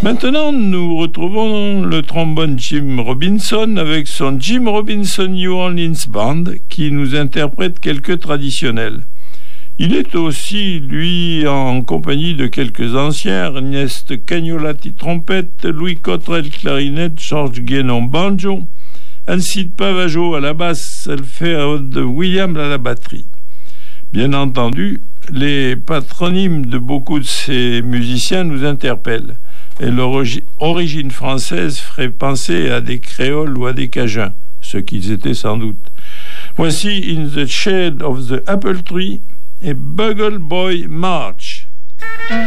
Maintenant, nous retrouvons le trombone Jim Robinson avec son Jim Robinson New Orleans Band qui nous interprète quelques traditionnels. Il est aussi, lui, en compagnie de quelques anciens, Ernest Cagnolati trompette, Louis Cottrell clarinette, George Guénon banjo, Alcide Pavageau à la basse, Alfred Williams à la batterie. Bien entendu, les patronymes de beaucoup de ces musiciens nous interpellent, et leur origine française ferait penser à des créoles ou à des cajuns, ce qu'ils étaient sans doute. Voici In the Shade of the Apple Tree et Bugle Boy March.